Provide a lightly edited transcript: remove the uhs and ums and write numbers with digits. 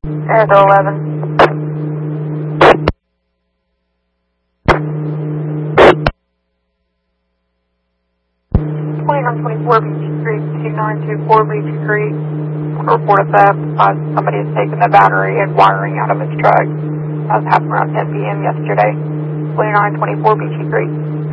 Arizona 11. 2924 Beachy Creek, 2924 Beachy Creek. Report of theft. Somebody has taken the battery and wiring out of his truck. That happened around 10 p.m. yesterday. 2924 Beachy Creek.